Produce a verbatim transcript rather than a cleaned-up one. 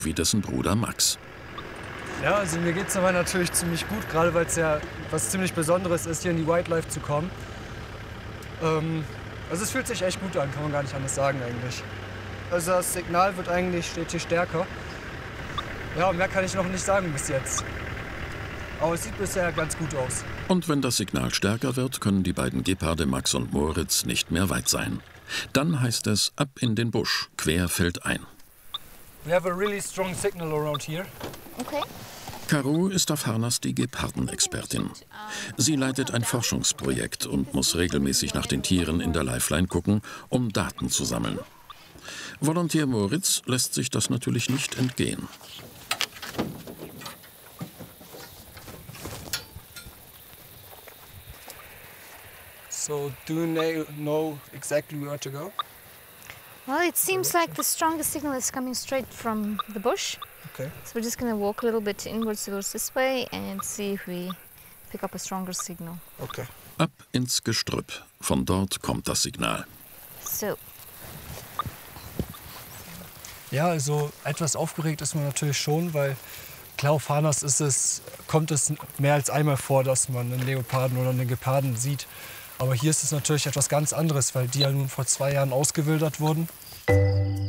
wie dessen Bruder Max. Ja, also mir geht es aber natürlich ziemlich gut, gerade weil es ja was ziemlich Besonderes ist, hier in die Wildlife zu kommen. Ähm, also es fühlt sich echt gut an, kann man gar nicht anders sagen eigentlich. Also das Signal wird eigentlich stetig stärker. Ja, mehr kann ich noch nicht sagen bis jetzt. Aber es sieht bisher ganz gut aus. Und wenn das Signal stärker wird, können die beiden Geparde Max und Moritz nicht mehr weit sein. Dann heißt es ab in den Busch, quer feldein. We have a really strong signal around here. Okay. Caro ist auf Harnas die Gepardenexpertin. Sie leitet ein Forschungsprojekt und muss regelmäßig nach den Tieren in der Lifeline gucken, um Daten zu sammeln. Volontär Moritz lässt sich das natürlich nicht entgehen. So, do you know exactly where to go? Well, it seems like the strongest signal is coming straight from the bush. Okay. So we're just going to walk a little bit inwards towards this way and see if we pick up a stronger signal. Okay. Ab ins Gestrüpp. Von dort kommt das Signal. So. Ja, also etwas aufgeregt ist man natürlich schon, weil klar auf Harnas ist es, kommt es mehr als einmal vor, dass man einen Leoparden oder einen Geparden sieht. Aber hier ist es natürlich etwas ganz anderes, weil die ja nun vor zwei Jahren ausgewildert wurden.